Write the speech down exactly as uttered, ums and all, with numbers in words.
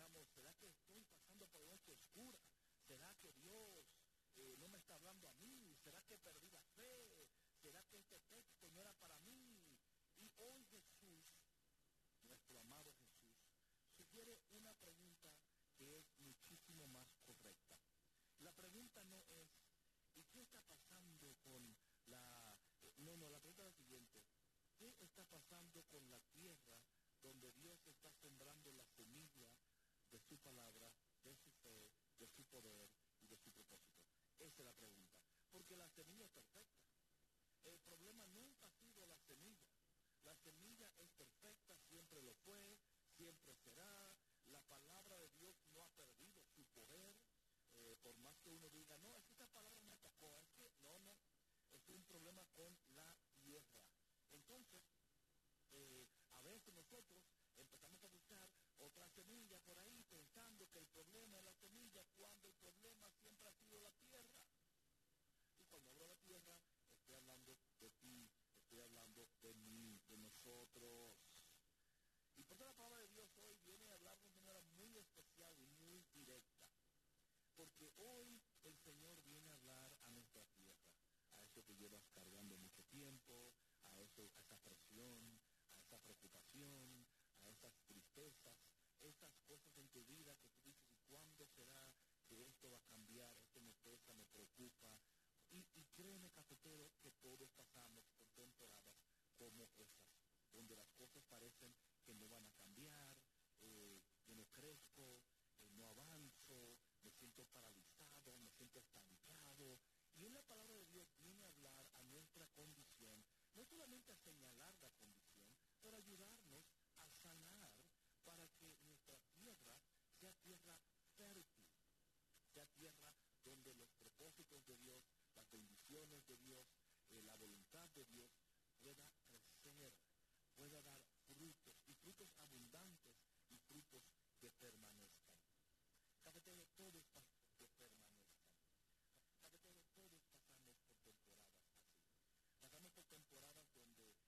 pensamos, ¿será que estoy pasando por una noche oscura? ¿Será que Dios eh, no me está hablando a mí? ¿Será que perdí la fe? ¿Será que este texto no era para mí? Y hoy Jesús, nuestro amado Jesús, sugiere una pregunta que es muchísimo más correcta. La pregunta no es, ¿y qué está pasando con la... eh, no, no, la pregunta es la siguiente. ¿Qué está pasando con la tierra donde Dios está sembrando la semilla de su palabra, de su fe, de su poder y de su propósito? Esa es la pregunta. Porque la semilla es perfecta. El problema nunca ha sido la semilla. La semilla es perfecta, siempre lo fue, siempre será. La palabra de Dios no ha perdido su poder. Eh, por más que uno diga, no, es que esta palabra me tocó, es que no, no, es un problema con la tierra. Entonces, eh, a veces nosotros empezamos a buscar otra semilla por ahí pensando que el problema es la semilla cuando el problema siempre ha sido la tierra. Y cuando hablo de la tierra, estoy hablando de ti, estoy hablando de mí, de nosotros. Y por eso la palabra de Dios hoy viene a hablarnos de manera muy especial y muy directa. Porque hoy el Señor viene a hablar a nuestra tierra, a eso que llevas cargando mucho tiempo, a eso, a esa presión, a esa preocupación, a esas tristezas, esas cosas en tu vida que tú dices, ¿y cuándo será que esto va a cambiar?